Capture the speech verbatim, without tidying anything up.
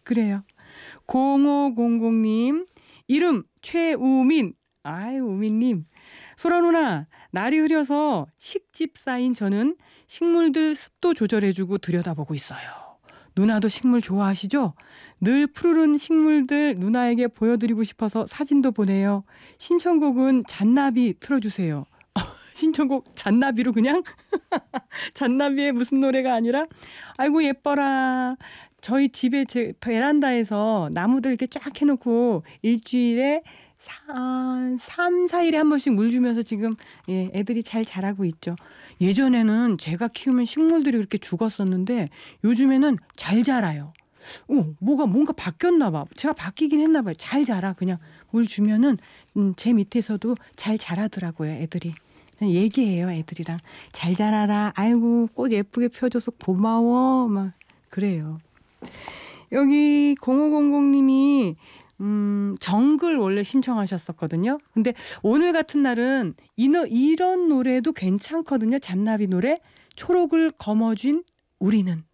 그래요. 공오공공님 이름 최우민. 아유 우민님. 소라 누나 날이 흐려서 식집 쌓인 저는 식물들 습도 조절해주고 들여다보고 있어요. 누나도 식물 좋아하시죠? 늘 푸르른 식물들 누나에게 보여드리고 싶어서 사진도 보내요. 신청곡은 잔나비 틀어주세요. 신청곡 잔나비로 그냥? 잔나비의 무슨 노래가 아니라 아이고 예뻐라. 저희 집에 제 베란다에서 나무들 이렇게 쫙 해놓고 일주일에 삼, 사 일에 한 번씩 물 주면서 지금 예, 애들이 잘 자라고 있죠. 예전에는 제가 키우면 식물들이 그렇게 죽었었는데 요즘에는 잘 자라요. 오, 뭐가 뭔가 바뀌었나 봐. 제가 바뀌긴 했나 봐요. 잘 자라. 그냥 물 주면은 음, 제 밑에서도 잘 자라더라고요. 애들이. 그냥 얘기해요. 애들이랑. 잘 자라라. 아이고 꽃 예쁘게 펴줘서 고마워. 막 그래요. 여기 공오공공님이 음, 정글 원래 신청하셨었거든요. 근데 오늘 같은 날은 이, 이런 노래도 괜찮거든요. 잔나비 노래. 초록을 거머쥔 우리는.